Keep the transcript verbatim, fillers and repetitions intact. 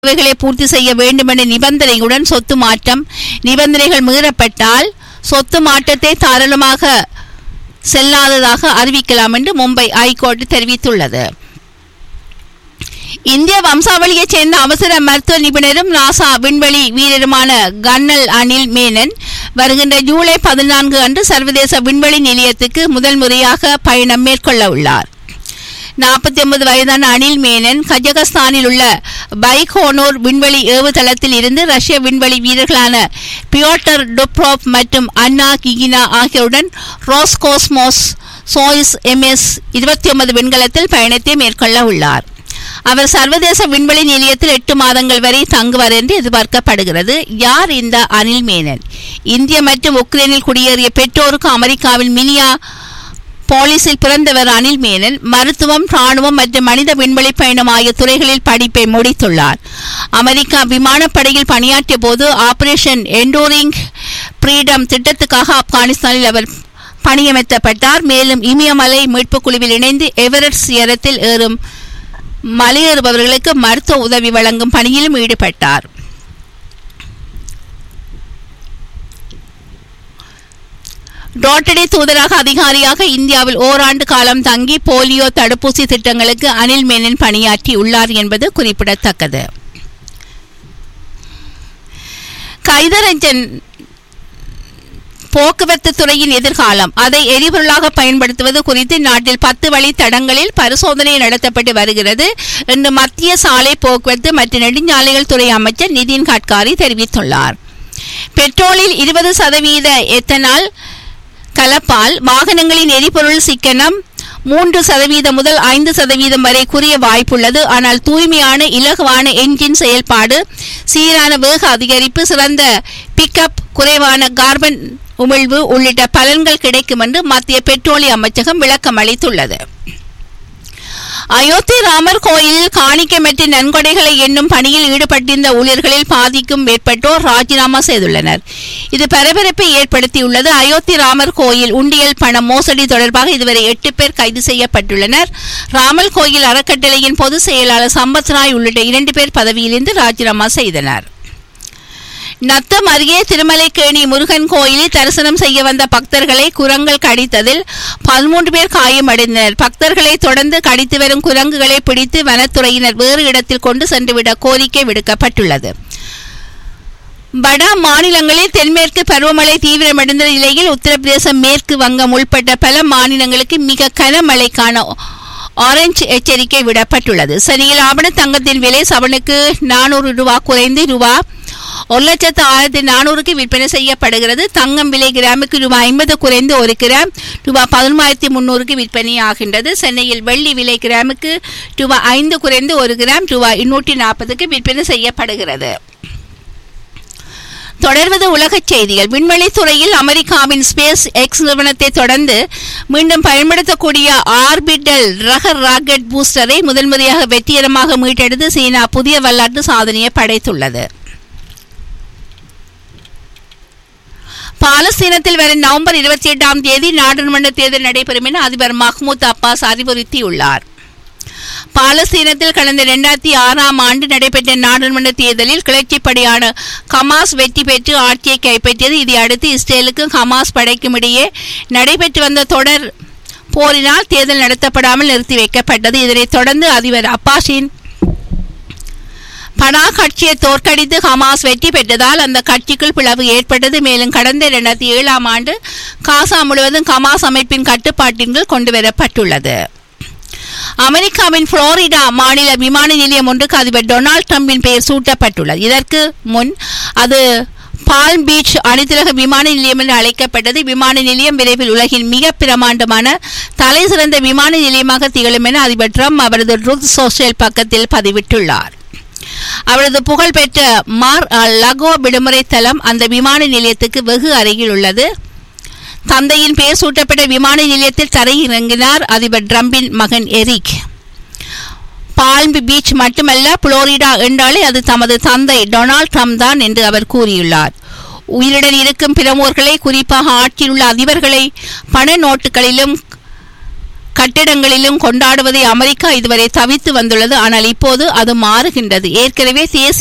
தேவைகளை பூர்த்தி செய்ய வேண்டும் என்ற நிபந்தனையுடன் சொத்து மாற்றம் நிபந்தனைகள் மீறப்பட்டால் சொத்து மாற்றத்தை தாராளமாக செல்லாததாக அறிவிக்கலாம் என்று மும்பை ஐகோர்ட் தெரிவித்துள்ளது. இந்திய வம்சாவளியைச் சேர்ந்த அவசர மருத்துவ நிபுணரும் நாசா விண்வெளி வீரருமான கர்னல் அனில் மேனன் வருகின்ற ஜூலை பதினான்கு அன்று சர்வதேச விண்வெளி நிலையத்துக்கு முதல் முறையாக பயணம் மேற்கொள்ள உள்ளார். நாற்பத்தி ஒன்பது வயதான அனில் மேனன் கஜகஸ்தானில் உள்ள பைகோனூர் விண்வெளி ஏவுதளத்தில் இருந்து ரஷ்ய விண்வெளி வீரர்களான பியோட்டர் டுப்ரோவ் மற்றும் அன்னா கிகினா ஆகியோருடன் ரோஸ்கோஸ்மோஸ் சோயுஸ் எம்எஸ் இருபத்தி ஒன்பது விண்கலத்தில் பயணத்தை மேற்கொள்ள உள்ளார். அவர் சர்வதேச விண்வெளி நிலையத்தில் எட்டு மாதங்கள் வரை தங்குவார் என்று எதிர்பார்க்கப்படுகிறது. யார் இந்த அனில் மேனன்? இந்திய மற்றும் உக்ரைனில் குடியேறிய பெற்றோருக்கு அமெரிக்காவில் மினியா போலீஸில் பிறந்தவர் அனில் மேனன். மருத்துவம், ராணுவம் மற்றும் மனித விண்வெளி பயணம் ஆகிய துறைகளில் படிப்பை முடித்துள்ளார். அமெரிக்கா விமானப்படையில் பணியாற்றிய போது ஆபரேஷன் என்டூரிங் ஃப்ரீடம் திட்டத்துக்காக ஆப்கானிஸ்தானில் அவர் பணியமர்த்தப்பட்டார். மேலும் இமயமலை மீட்புக் குழுவில் இணைந்து எவரெஸ்ட் சிகரத்தில் ஏறும் மலையேறுபவர்களுக்கு மருத்துவ உதவி வழங்கும் பணியிலும் ஈடுபட்டார். ரோட்டரி தூதரக அதிகாரியாக இந்தியாவில் ஓராண்டு காலம் தங்கி போலியோ தடுப்பூசி திட்டங்களுக்கு அனில் மேனன் பணியாற்றி உள்ளார் என்பது குறிப்பிடத்தக்கது. கைதரஞ்சன் போக்குவரத்து துறையின் எதிர்காலம், அதை எரிபொருளாக பயன்படுத்துவது குறித்து நாட்டில் பத்து வழி தடங்களில் பரிசோதனை நடத்தப்பட்டு வருகிறது என்று மத்திய சாலை போக்குவரத்து மற்றும் நெடுஞ்சாலைகள் துறை அமைச்சர் நிதின் கட்காரி தெரிவித்துள்ளார். பெட்ரோலில் இருபது சதவீத எத்தனால் கலப்பால் வாகனங்களின் எரிபொருள் சிக்கனம் மூன்று சதவீதம் முதல் ஐந்து சதவீதம் வரை குறைய வாய்ப்புள்ளது. ஆனால் தூய்மையான இலகுவான என்ஜின் செயல்பாடு, சீரான வேக அதிகரிப்பு, சிறந்த பிக்கப், குறைவான கார்பன் உமிழ்வு உள்ளிட்ட பலன்கள் கிடைக்கும் என்று மத்திய பெட்ரோலிய அமைச்சகம் விளக்கம் அளித்துள்ளது. அயோத்தி ராமர் கோயிலில் காணிக்கை மற்றும் நன்கொடைகளை எண்ணும் பணியில் ஈடுபட்டிருந்த ஊழியர்களில் பாதிக்கும் மேற்பட்டோர் ராஜினாமா செய்துள்ளனர். இது பரபரப்பை ஏற்படுத்தியுள்ளது. அயோத்தி ராமர் கோயில் உண்டியல் பண மோசடி தொடர்பாக இதுவரை எட்டு பேர் கைது செய்யப்பட்டுள்ளனர். ராமர் கோயில் அறக்கட்டளையின் பொதுச் செயலாளர் சம்பத் ராய் உள்ளிட்ட இரண்டு பேர் பதவியிலிருந்து ராஜினாமா செய்தனர். நத்தம் அருகே திருமலைக்கேணி முருகன் கோயிலில் தரிசனம் செய்ய வந்த பக்தர்களை குரங்குகள் கடித்ததில் பதிமூன்று பேர் காயமடைந்தனர். பக்தர்களை தொடர்ந்து கடித்து வரும் குரங்குகளை பிடித்து வனத்துறையினர் வேறு இடத்தில் கொண்டு சென்றுவிட கோரிக்கை விடுக்கப்பட்டுள்ளது. வட மாநிலங்களில் தென்மேற்கு பருவமழை தீவிரமடைந்த நிலையில் உத்தரப்பிரதேசம், மேற்கு வங்கம் உள்பட்ட பல மாநிலங்களுக்கு மிக கனமழைக்கான ஆரஞ்சு எச்சரிக்கை விடப்பட்டுள்ளது. சனியில் ஆபண தங்கத்தின் விலை சவனுக்கு நானூறு ரூபா குறைந்து ரூபா ஒரு லட்சத்து ஆயிரத்தி நானூறுக்கு விற்பனை செய்யப்படுகிறது. தங்கம் விலை கிராமுக்கு ரூபாய் ஐம்பது குறைந்து ஒரு கிராம் ரூபாய் பதினொன்றாயிரத்தி முன்னூறுக்கு விற்பனை ஆகின்றது. சென்னையில் வெள்ளி விலை கிராமுக்கு ரூபாய் ஐந்து குறைந்து ஒரு கிராம் ரூபாய் இருநூற்றி நாற்பதுக்கு விற்பனை செய்யப்படுகிறது. தொடர்வது உலகச் செய்திகள். விண்வெளி துறையில் அமெரிக்காவின் ஸ்பேஸ் எக்ஸ் நிறுவனத்தை தொடர்ந்து மீண்டும் பயன்படுத்தக்கூடிய ஆர்பிட்டல் ரக ராக்கெட் பூஸ்டரை முதல் முறையாக வெற்றிகரமாக மீட்டெடுத்து சீனா புதிய வரலாற்று சாதனையை படைத்துள்ளது. பாலஸ்தீனத்தில் வரும் நவம்பர் இருபத்தி எட்டாம் தேதி நாடாளுமன்ற தேர்தல் நடைபெறும் என அதிபர் மஹ்மூத் அப்பாஸ் அறிவுறுத்தியுள்ளார். பாலஸ்தீனத்தில் கடந்த இரண்டாயிரத்தி ஆறாம் ஆண்டு நடைபெற்ற நாடாளுமன்ற தேர்தலில் கிளர்ச்சிப்படையான ஹமாஸ் வெற்றி பெற்று ஆட்சியை கைப்பற்றியது. இதையடுத்து இஸ்ரேலுக்கும் ஹமாஸ் படைக்கும் இடையே நடைபெற்று வந்த தொடர் போரினால் தேர்தல் நடத்தப்படாமல் நிறுத்தி வைக்கப்பட்டது. இதனைத் தொடர்ந்து அதிபர் அப்பாஸின் பனா கட்சியை தோற்கடித்து ஹமாஸ் வெற்றி பெற்றதால் அந்த கட்சிக்குள் பிளவு ஏற்பட்டது. மேலும் கடந்த இரண்டாயிரத்தி ஏழாம் ஆண்டு காசா முழுவதும் ஹமாஸ் அமைப்பின் கட்டுப்பாட்டின் கொண்டு வரப்பட்டுள்ளது. அமெரிக்காவின் புளோரிடா மாநில விமான நிலையம் ஒன்றுக்கு அதிபர் டொனால்டு டிரம்பின் பெயர் சூட்டப்பட்டுள்ளது. இதற்கு முன் அது பால்ம் பீச் அனைத்துலக விமான நிலையம் என்று அழைக்கப்பட்டது. விமான நிலையம் விரைவில் உலகின் மிக பிரமாண்டமான தலை சிறந்த விமான நிலையமாக திகழும் என அதிபர் டிரம்ப் அவரது ட்ரூத் சோஷியல் பக்கத்தில் பதிவிட்டுள்ளார். அவரது புகழ்பெற்ற மார் லகோ விடுமுறை தளம் அந்த விமான நிலையத்துக்கு வெகு அருகில் உள்ளது. தந்தையின் பெயர் சூட்டப்பட்ட விமான நிலையத்தில் தரையிறங்கினார் அதிபர் டிரம்பின் மகன் எரிக். பால்ம் பீச் மட்டுமல்ல, புளோரிடா என்றாலே அது தமது தந்தை டொனால்டு ட்ரம்ப் தான் என்று அவர் கூறியுள்ளார். உயிருடன் இருக்கும் பிரமுகர்களை, குறிப்பாக ஆட்சியில் உள்ள அதிபர்களை பண நோட்டுகளிலும் கட்டிடங்களிலும் கொண்டாடுவதை அமெரிக்கா இதுவரை தவித்து வந்துள்ளது. ஆனால் இப்போது அது மாறுகின்றது. ஏற்கனவே தேசிய